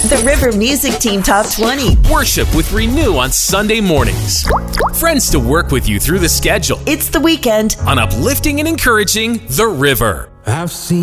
The River Music Team Top 20. Worship with Renew on Sunday mornings. Friends to work with you through the schedule. It's the weekend On uplifting and encouraging The River. I've seen